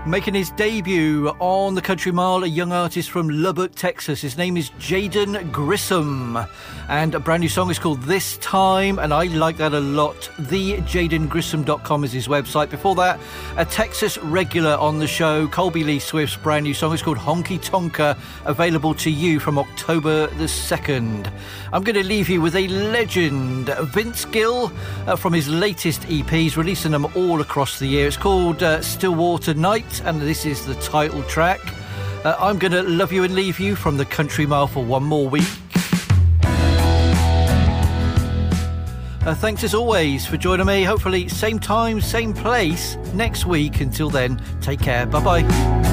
Making his debut on the Country Mile, a young artist from Lubbock, Texas. His name is Jaden Grissom, and a brand new song is called This Time, and I like that a lot. TheJadenGrissom.com is his website. Before that, a Texas regular on the show, Colby Lee Swift's brand new song is called Honky Tonka, available to you from October the 2nd. I'm going to leave you with a legend, Vince Gill, from his latest EPs, releasing them all across the year. It's called Stillwater Night, and this is the title track. I'm going to love you and leave you from the Country Mile for one more week. Thanks as always for joining me. Hopefully same time, same place next week. Until then, take care. Bye-bye.